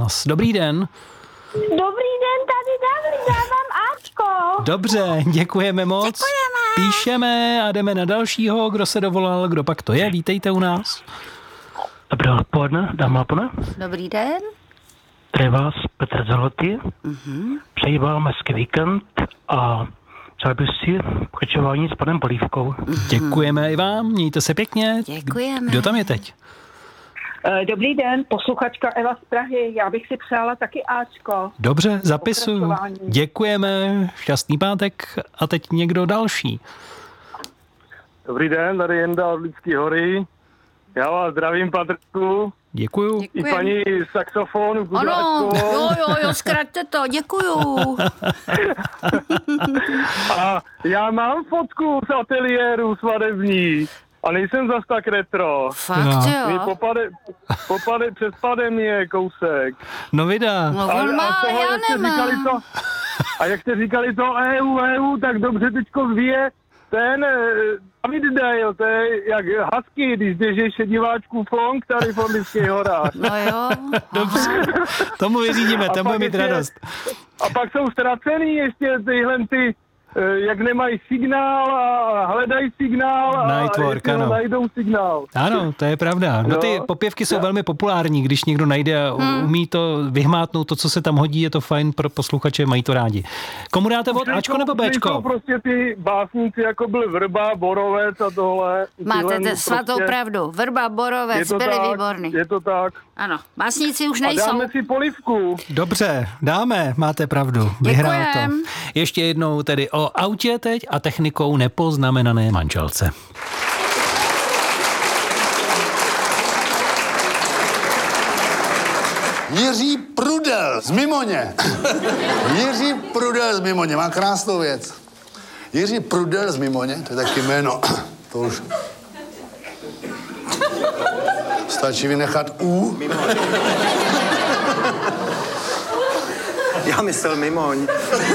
nás. Dobrý den. Dobrý den, tady David, dávám Ačko. Dobře, děkujeme moc. Děkujeme. Píšeme a jdeme na dalšího, kdo se dovolal, kdo pak to je. Vítejte u nás. Dobré odpoledne, dámy a pánové. Dobrý den. Tady vás Petr Zalotý. Přeji vám hezký víkend a přál bych si pokračování s panem Polívkou. Děkujeme i vám, mějte se pěkně. Děkujeme. Kdo tam je teď? Dobrý den, posluchačka Eva z Prahy. Já bych si přála taky Ačko. Dobře, zapisuju. Pokračování. Děkujeme, šťastný pátek a teď někdo další. Dobrý den, tady Jenda od Lidský hory. Já vás zdravím, Patriku. Děkuju. I paní saxofon. Ano, jo, zkraťte to, děkuju. A já mám fotku z ateliéru svadební. A nejsem zas tak retro. Fakt Mi jo. přes padem je kousek. No vydá. No on má, ale já nemám. Jak jste říkali to EU, tak dobře teďko zvíje ten David Dale, to je jak husky, když běžíš diváčku Fong tady v Lidských horách. No jo. Dobře, tomu vyřídíme, tam bude mít radost. A pak jsou ztracený ještě tyhle ty, jak nemají signál a hledají signál a Nightwork, ano. najdou signál. Ano, to je pravda. No ty popěvky jsou velmi populární, když někdo najde a umí to vyhmátnout, to, co se tam hodí, je to fajn pro posluchače, mají to rádi. Komu dáte vod, Ačko nebo Bčko? Jsou prostě ty básníci, jako byl Vrba, Borovec a tohle. Máte svatou pravdu. Vrba, Borovec, byli výborný. Je to tak. Ano, básníci už A nejsou. dáme si Polívku. Dobře, dáme, máte pravdu. Vyhrál to. Děkujem. Ještě jednou tedy o autě teď a technikou nepoznamenané manželce. Jiří Prudel z Mimoně. Jiří Prudel z Mimoně, má krásnou věc. Jiří Prudel z Mimoně, to je taky jméno, to už stačí vynechat U. Já myslel Mimoň.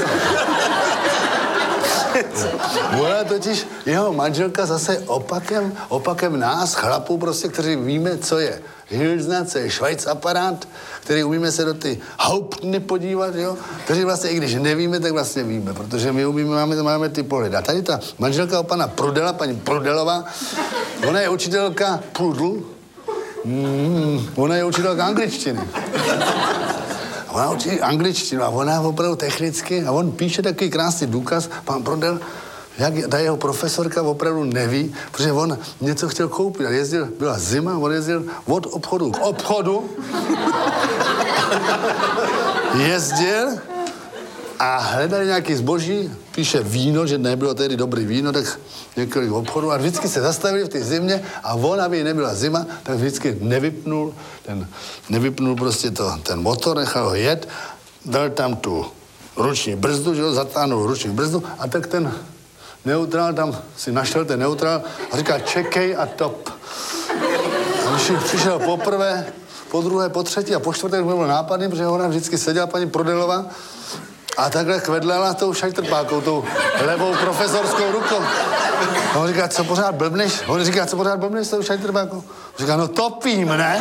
Ona totiž, jeho manželka zase opakem nás, chlapů prostě, kteří víme, co je Hilsna, co je Schweiz aparát, který umíme se do ty Hauptny podívat, jo, kteří vlastně, i když nevíme, tak vlastně víme, protože my umíme, máme ty pohledy. A tady ta manželka o pana Prudela, paní Prudelová, ona je učitelka Prudl, ona je učitelka angličtiny. Ona učí angličtinu a ona opravdu technicky, a on píše takový krásný důkaz, pan Prudel, jak ta jeho profesorka opravdu neví, protože on něco chtěl koupit a byla zima, on jezdil od obchodu k obchodu, jezdil a hledali nějaký zboží, píše víno, že nebylo tehdy dobrý víno, tak několik obchodů a vždycky se zastavili v té zimě a on, aby nebyla zima, tak vždycky nevypnul prostě ten motor, nechal ho jet, dal tam tu ruční brzdu, že jo, zatáhnul ruční brzdu a tak ten neutrál tam si našel ten neutrál a říká čekej a top. A když přišel poprvé, po druhé, po třetí a po čtvrté byl nápadný, protože ona vždycky seděla paní Prodelová a takhle kvedlala tou šajtrpákou, tou levou profesorskou rukou. A on říká, co pořád blbneš? On říká, co pořád blbneš s tou šajtrpákou? On říká, no topím, ne?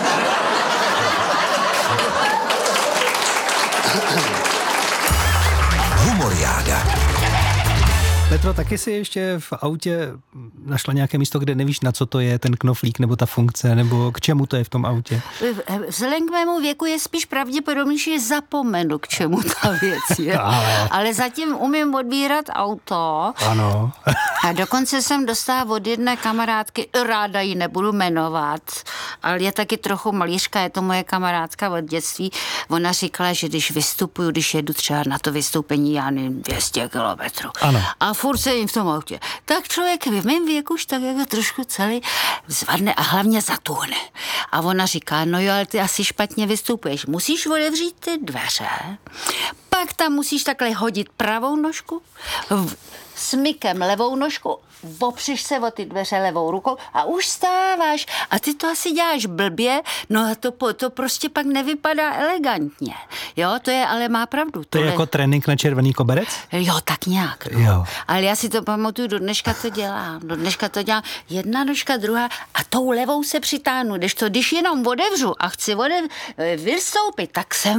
Humoriáda. Petro, taky si ještě v autě našla nějaké místo, kde nevíš, na co to je, ten knoflík nebo ta funkce, nebo k čemu to je v tom autě? Vzhledem k mému věku je spíš pravděpodobnější, že zapomenu, k čemu ta věc je. Ale zatím umím odbírat auto. Ano. A dokonce jsem dostala od jedné kamarádky, ráda ji nebudu jmenovat, ale je taky trochu malířka, je to moje kamarádka od dětství. Ona říkala, že když vystupuju, když jedu třeba na to vystoupení, já nevím, 200 kilometrů. Ano. A furt sedím v tom autě. Tak člověk v mém věku už tak jako trošku celý zvadne a hlavně zatuhne. A ona říká, no jo, ale ty asi špatně vystupuješ. Musíš otevřít ty dveře, pak tam musíš takhle hodit pravou nožku, smykem levou nožku, opřeš se o ty dveře levou rukou a už stáváš. A ty to asi děláš blbě, no a to prostě pak nevypadá elegantně. Jo, to je, ale má pravdu. To je jako trénink na červený koberec? Jo, tak nějak. No. Jo. Ale já si to pamatuju, do dneška to dělám. Jedna nožka, druhá a tou levou se přitáhnu. Když jenom otevřu a chci vystoupit, tak jsem